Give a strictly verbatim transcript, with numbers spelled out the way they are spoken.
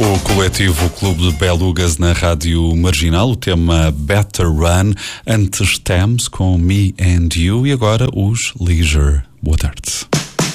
O coletivo Clube de Belugas na Rádio Marginal, o tema Better Run, antes Thames com Me and You e agora os Leisure. Boa tarde.